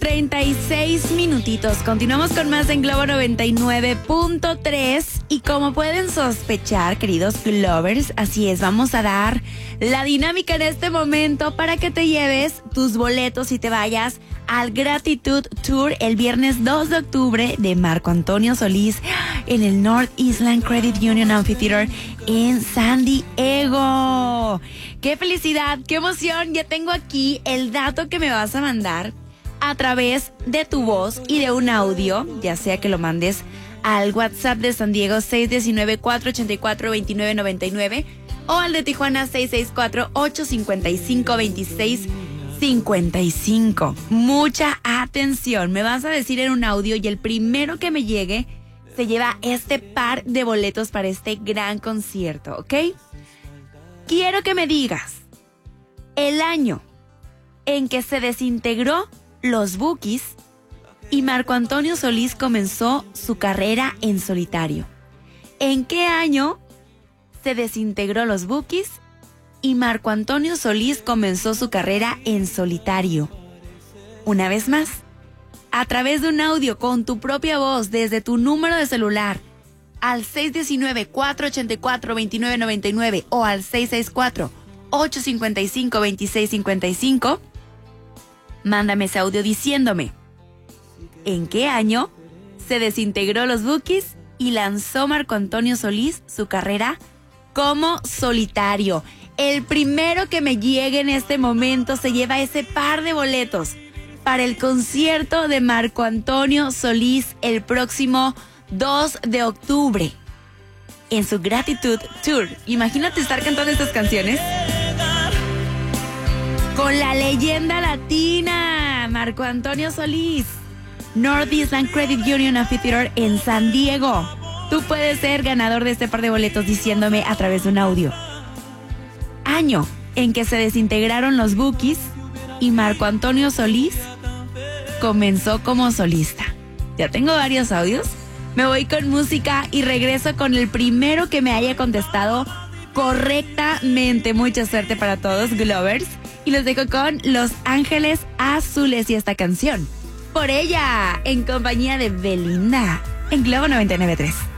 36 minutitos. Continuamos con más en Globo 99.3 y como pueden sospechar, queridos Glovers, así es, vamos a dar la dinámica en este momento para que te lleves tus boletos y te vayas al Gratitud Tour el viernes 2 de octubre de Marco Antonio Solís en el North Island Credit Union Amphitheater en San Diego. ¡Qué felicidad! ¡Qué emoción! Ya tengo aquí el dato que me vas a mandar a través de tu voz y de un audio, ya sea que lo mandes al WhatsApp de San Diego 619-484-2999 o al de Tijuana 664-855-2655. Mucha atención, me vas a decir en un audio y el primero que me llegue se lleva este par de boletos para este gran concierto, ¿ok? Quiero que me digas el año en que se desintegró los Bukis y Marco Antonio Solís comenzó su carrera en solitario. ¿En qué año se desintegró los Bukis y Marco Antonio Solís comenzó su carrera en solitario? Una vez más, a través de un audio con tu propia voz desde tu número de celular al 619-484-2999 o al 664-855-2655, mándame ese audio diciéndome en qué año se desintegró los Bukis y lanzó Marco Antonio Solís su carrera como solitario. El primero que me llegue en este momento se lleva ese par de boletos para el concierto de Marco Antonio Solís el próximo 2 de octubre en su Gratitud Tour. Imagínate estar cantando estas canciones con la leyenda latina Marco Antonio Solís. North Island Credit Union Amphitheater en San Diego. Tú puedes ser ganador de este par de boletos diciéndome a través de un audio año en que se desintegraron los Bukis y Marco Antonio Solís comenzó como solista. Ya tengo varios audios. Me voy con música y regreso con el primero que me haya contestado correctamente. Mucha suerte para todos, Glovers. Y los dejo con Los Ángeles Azules y esta canción, Por Ella, en compañía de Belinda, en Globo 99.3.